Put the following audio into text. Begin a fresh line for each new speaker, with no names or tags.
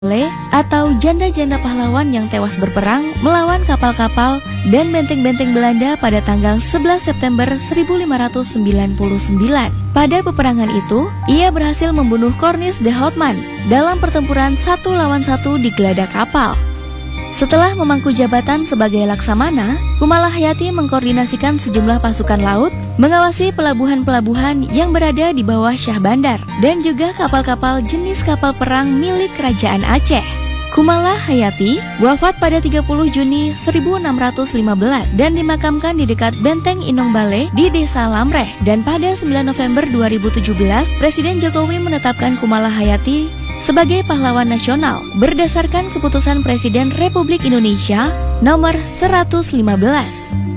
atau janda-janda pahlawan yang tewas berperang melawan kapal-kapal dan benteng-benteng Belanda pada tanggal 11 September 1599. Pada peperangan itu, ia berhasil membunuh Cornelis de Houtman dalam pertempuran 1 lawan 1 di geladak kapal. Setelah memangku jabatan sebagai Laksamana, Kumala Hayati mengkoordinasikan sejumlah pasukan laut, mengawasi pelabuhan-pelabuhan yang berada di bawah Syah Bandar, dan juga kapal-kapal jenis kapal perang milik Kerajaan Aceh. Kumala Hayati wafat pada 30 Juni 1615 dan dimakamkan di dekat Benteng Inong Bale di Desa Lamreh. Dan pada 9 November 2017, Presiden Jokowi menetapkan Kumala Hayati sebagai pahlawan nasional berdasarkan keputusan Presiden Republik Indonesia nomor 115.